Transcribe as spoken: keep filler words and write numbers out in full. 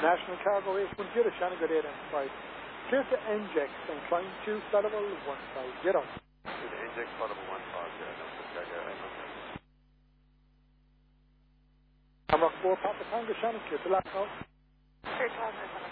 National Cargo eight one zero, Shannon, good day then. Right. Clear to N J X and climb to Sullivan one five zero. To the N J X Sullivan one five zero. Hamrock four, Papa Tango, Shannon, clear to Lack now. Clear to Lack now.